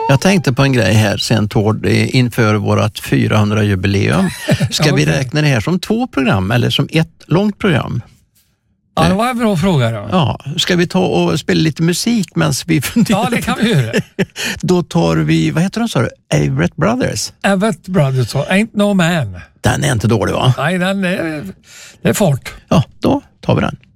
Jag tänkte på en grej här sen Tord inför vårt 400-jubileum. Ska vi räkna det här som 2 program eller som ett långt program? Ja, det var en bra fråga då. Ja, ska vi ta och spela lite musik medan vi funderar? Ja, det kan vi göra. Då tar vi, vad heter de sa du? Avett Brothers. Avett Brothers, Ain't No Man. Den är inte dålig va? Nej, det är fart. Ja, då tar vi den.